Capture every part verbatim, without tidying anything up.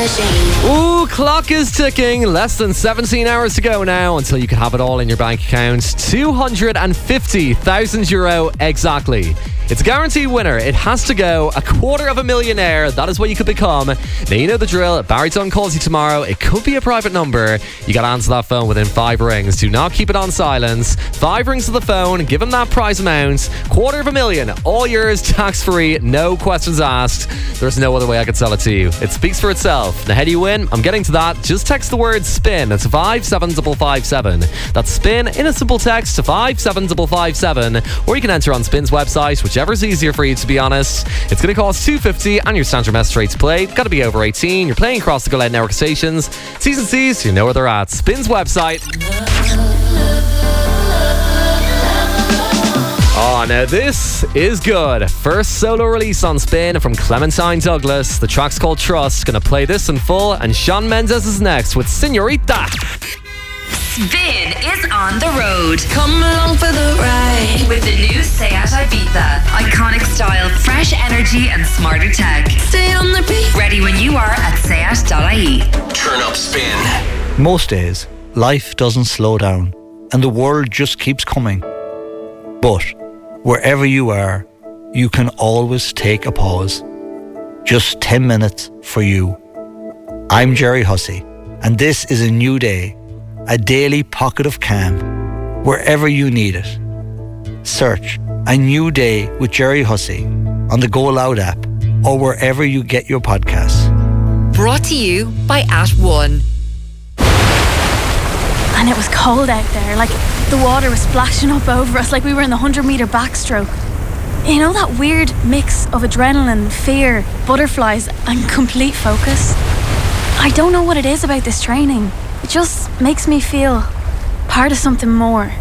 machine. Ooh, clock is ticking. Less than seventeen hours to go now until you can have it all in your bank account. two hundred fifty thousand euro exactly. It's a guaranteed winner. It has to go. A quarter of a millionaire. That is what you could become. Now, you know the drill. Barry Dunn calls you tomorrow. It could be a private number. You got to answer that phone within five rings. Do not keep it on silence. Five rings to the phone. Give him that prize amount. Quarter of a million. All yours, tax-free. No questions asked. There's no other way I could sell it to you. It speaks for itself. Now, how do you win? I'm getting to that. Just text the word SPIN. It's five seven five five seven. That's SPIN in a simple text to five seven five five seven. Or you can enter on Spin's website, whichever's easier for you, to be honest. It's going to cost two hundred fifty and your standard message rate to play. Got to be over eighteen. You're playing across the Go Loud network stations. T's and C's, you know where they're at. Spin's website. Oh, now this is good. First solo release on Spin from Clementine Douglas. The track's called Trust. Gonna play this in full, and Shawn Mendes is next with Senorita. Spin is on the road. Come along for the ride with the new Seat Ibiza. Iconic style, fresh energy and smarter tech. Stay on the beat. Ready when you are at seat dot I E. Turn up Spin. Most days, life doesn't slow down and the world just keeps coming. But wherever you are, you can always take a pause. Just ten minutes for you. I'm Jerry Hussey, and this is a new day. A daily pocket of calm, wherever you need it. Search A New Day with Jerry Hussey on the Go Loud app or wherever you get your podcasts. Brought to you by At One. And it was cold out there, like the water was splashing up over us like we were in the one hundred metre backstroke. You know that weird mix of adrenaline, fear, butterflies and complete focus? I don't know what it is about this training. It just makes me feel part of something more.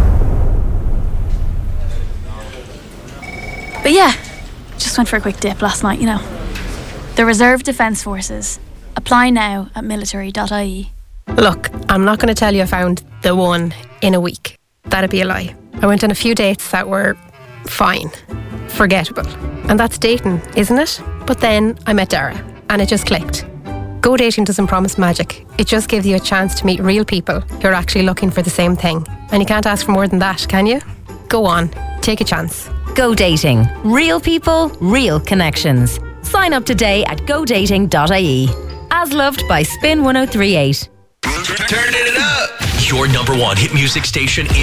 But yeah, just went for a quick dip last night, you know. The Reserve Defence Forces. Apply now at military dot I E. Look, I'm not going to tell you I found the one in a week. That'd be a lie. I went on a few dates that were fine, forgettable. And that's dating, isn't it? But then I met Dara and it just clicked. Go Dating doesn't promise magic. It just gives you a chance to meet real people who are actually looking for the same thing. And you can't ask for more than that, can you? Go on, take a chance. Go Dating. Real people, real connections. Sign up today at go dating dot I E. As loved by Spin one oh three point eight. Turn it up. Your number one hit music station in